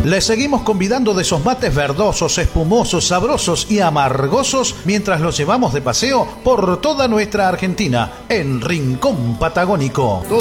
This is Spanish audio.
Les seguimos convidando de esos mates verdosos, espumosos, sabrosos y amargosos mientras los llevamos de paseo por toda nuestra Argentina, en Rincón Patagónico.